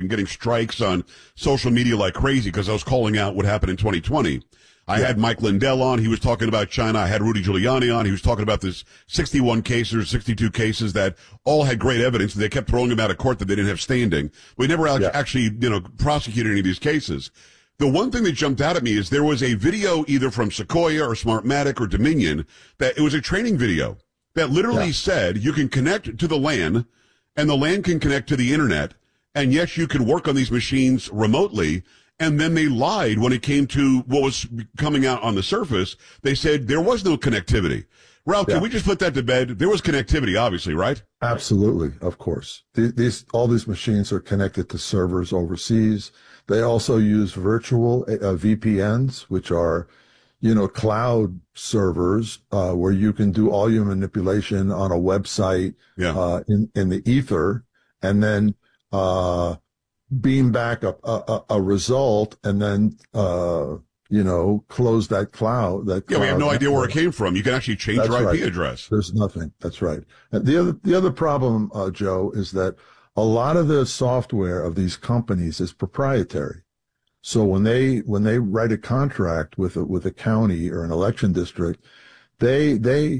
and getting strikes on social media like crazy because I was calling out what happened in 2020. I had Mike Lindell on. He was talking about China. I had Rudy Giuliani on. He was talking about this 61 cases, 62 cases that all had great evidence. They kept throwing them out of court that they didn't have standing. We never actually, prosecuted any of these cases. The one thing that jumped out at me is there was a video either from Sequoia or Smartmatic or Dominion that it was a training video that literally said you can connect to the LAN and the LAN can connect to the internet. And yes, you can work on these machines remotely. And then they lied when it came to what was coming out on the surface. They said there was no connectivity. Ralph, can we just put that to bed? There was connectivity, obviously, right? Absolutely, of course. All these machines are connected to servers overseas. They also use virtual VPNs, which are, cloud servers where you can do all your manipulation on a website in the ether, and then beam back a result, and then close that cloud. We have no idea where it came from. You can actually change your IP address. There's nothing. That's right. And the other problem, Joe, is that a lot of the software of these companies is proprietary. So when they write a contract with a county or an election district, they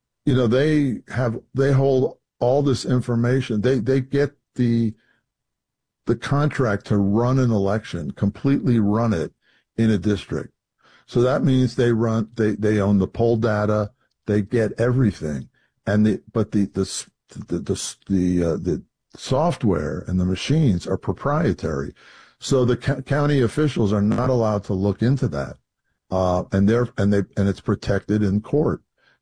hold all this information. They get the contract to run an election, completely run it in a district. So that means they own the poll data, they get everything. But the software and the machines are proprietary. So the county officials are not allowed to look into that. And it's protected in court.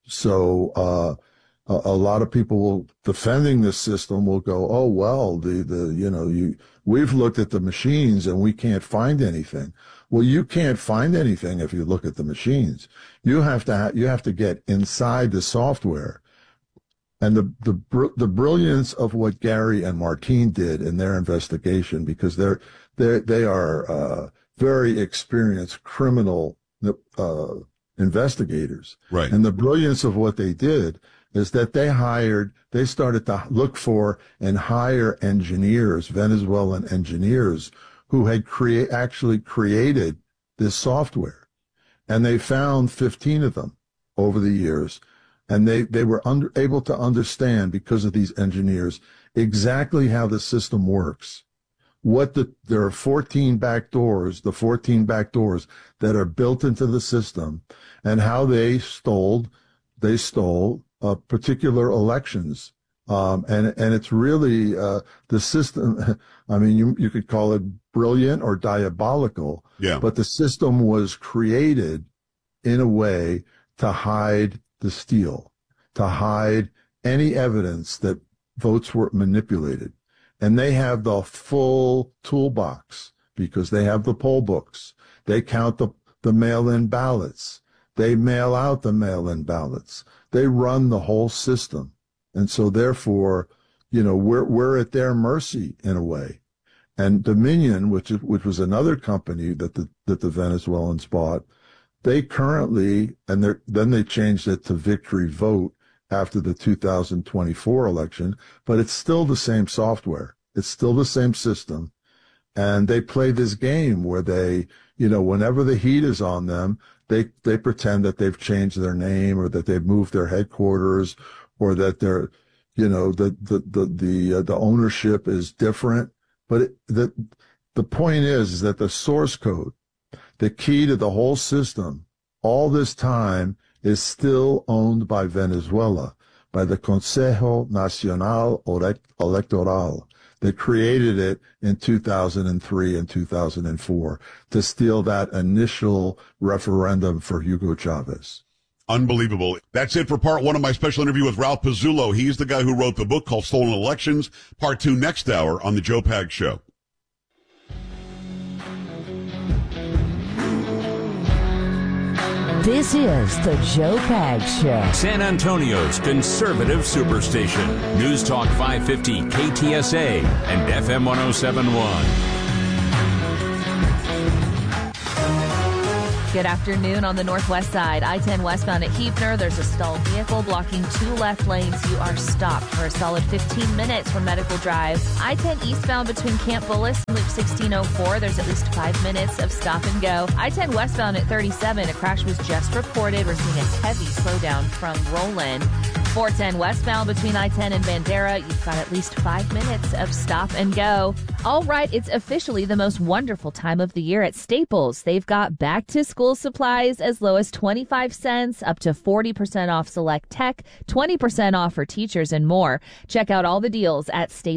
So, a lot of people defending this system will go, oh, well, we've looked at the machines and we can't find anything. Well, you can't find anything if you look at the machines. You have to get inside the software. And the brilliance of what Gary and Martine did in their investigation, because they are very experienced criminal investigators. Right. And the brilliance of what they did is that they started to look for and hire engineers, Venezuelan engineers, who had actually created this software. And they found 15 of them over the years. And they were able to understand, because of these engineers, exactly how the system works. There are 14 backdoors, that are built into the system, and how they stole particular elections. And it's really, the system, I mean, you could call it brilliant or diabolical, but the system was created in a way to hide the steal, to hide any evidence that votes were manipulated. And they have the full toolbox because they have the poll books. They count the mail-in ballots. They mail out the mail-in ballots. They run the whole system. And so therefore, we're at their mercy in a way. And Dominion, which was another company that the Venezuelans bought, they currently, and then they changed it to Victory Vote after the 2024 election, but it's still the same software. It's still the same system. And they play this game where they, whenever the heat is on them, they pretend that they've changed their name or that they've moved their headquarters or that they're, the ownership is different. But the point is that the source code, the key to the whole system, all this time is still owned by Venezuela, by the Consejo Nacional Electoral. They created it in 2003 and 2004 to steal that initial referendum for Hugo Chavez. Unbelievable. That's it for part one of my special interview with Ralph Pizzullo. He's the guy who wrote the book called Stolen Elections. Part two next hour on The Joe Pags Show. This is The Joe Pags Show. San Antonio's conservative superstation. News Talk 550 KTSA and FM 1071. Good afternoon on the northwest side. I-10 westbound at Heepner. There's a stalled vehicle blocking 2 left lanes. You are stopped for a solid 15 minutes from Medical Drive. I-10 eastbound between Camp Bullis and Loop 1604. There's at least 5 minutes of stop and go. I-10 westbound at 37. A crash was just reported. We're seeing a heavy slowdown from Roland. 410 westbound between I-10 and Bandera. You've got at least 5 minutes of stop and go. All right, it's officially the most wonderful time of the year at Staples. They've got back-to-school supplies as low as 25 cents, up to 40% off select tech, 20% off for teachers, and more. Check out all the deals at Staples.